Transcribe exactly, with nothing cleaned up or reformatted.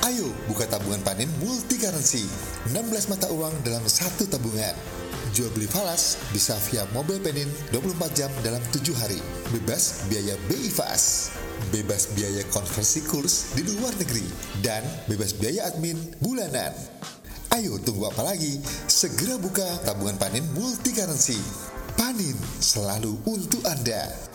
Ayo buka tabungan Panin multi currency, enam belas mata uang dalam satu tabungan. Jual beli falas bisa via mobile Panin dua puluh empat jam dalam tujuh hari. Bebas biaya B I Fas, bebas biaya konversi kurs di luar negeri, dan bebas biaya admin bulanan. Ayo tunggu apa lagi? Segera buka tabungan Panin multi currency. Panin selalu untuk Anda.